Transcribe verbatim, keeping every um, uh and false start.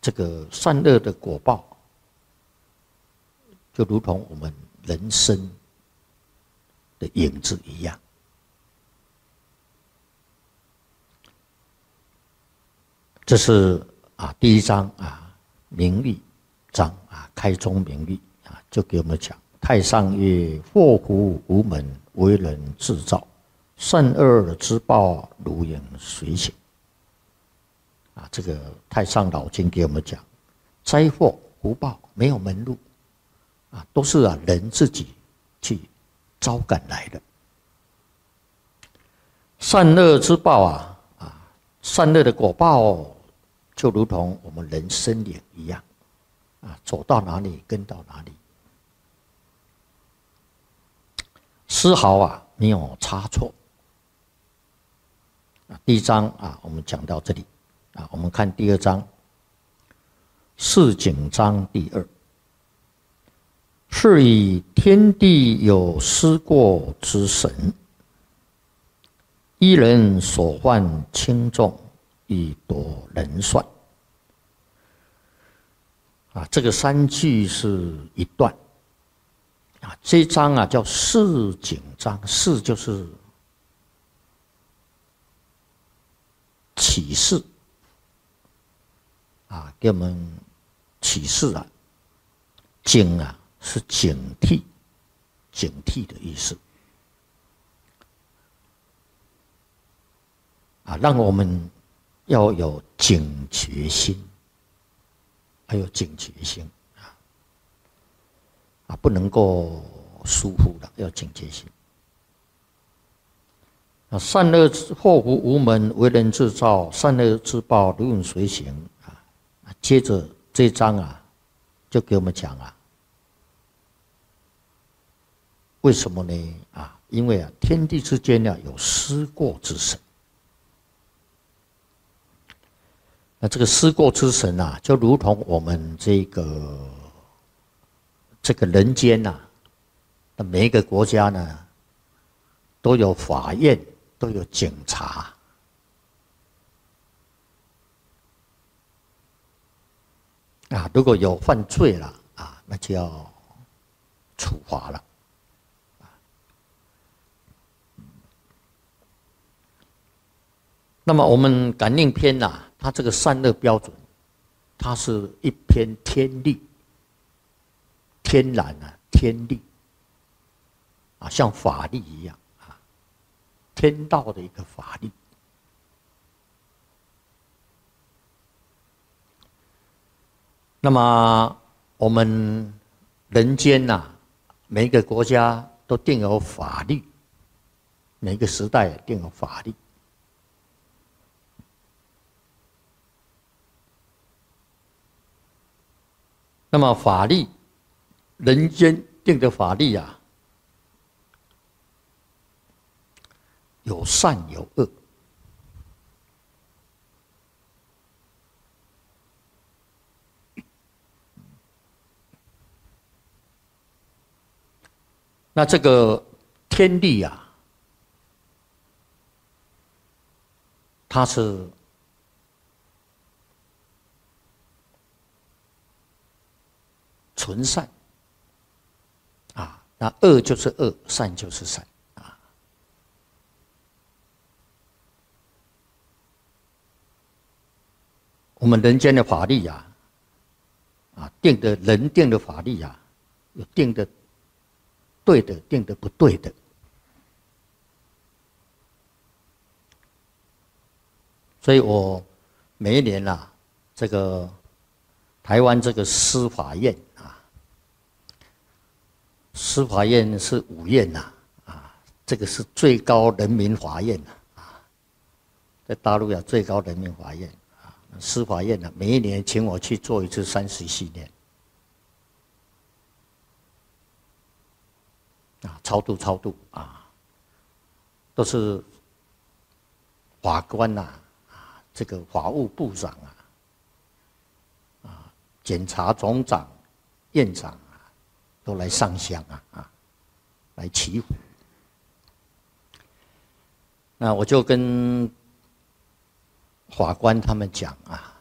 这个善恶的果报，就如同我们人生的影子一样。这是啊第一章啊名利章啊开宗明义啊，就给我们讲：太上曰：祸福无门，为人自造。善恶之报，如影随形。啊，这个太上老君给我们讲，灾祸福报没有门路，啊，都是啊人自己去招赶来的。善恶之报啊，啊，善恶的果报，就如同我们人生灵一样，啊，走到哪里跟到哪里，丝毫啊没有差错。啊，第一章啊，我们讲到这里。啊，我们看第二章，市井章第二。是以天地有失过之神，一人所患轻重，以夺人算。啊，这个三句是一段。啊，这一章啊叫市井章，市就是启示。啊，给我们启示啊，警啊是警惕，警惕的意思。啊，让我们要有警觉心，还有警觉心啊，啊，不能够疏忽的，要警觉心。啊，善恶之祸福无门，为人自造。善恶之报，如影随形。接着这一章啊，就给我们讲啊，为什么呢？啊，因为啊，天地之间呢有失过之神。那这个失过之神啊，就如同我们这个这个人间呐、啊，那每一个国家呢，都有法院，都有警察。啊，如果有犯罪了啊，那就要处罚了。那么我们感应篇呐、啊，它这个善恶标准，它是一篇天律，天然啊，天律啊，像法律一样啊，天道的一个法律。那么我们人间呐、啊，每一个国家都定有法律，每一个时代定有法律。那么法律，人间定的法律啊，有善有恶。那这个天律啊，它是纯善啊，那恶就是恶，善就是善啊。我们人间的法律啊，啊定的人定的法律啊，有定的对的，定的不对的。所以我每一年啊，这个台湾这个司法院啊，司法院是五院呐，啊，这个是最高人民法院呐，啊，在大陆有最高人民法院啊，司法院呢，每一年请我去做一次三十系列。啊，超度超度啊，都是法官呐、啊，啊，这个法务部长啊，啊，检察总长、院长啊，都来上香啊，啊，来祈福。那我就跟法官他们讲啊，